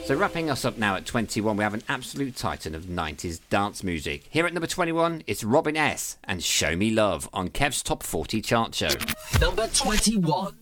So wrapping us up now at 21, we have an absolute titan of 90s dance music. Here at number 21, it's Robin S. and Show Me Love on Kev's Top 40 chart show. Number 21.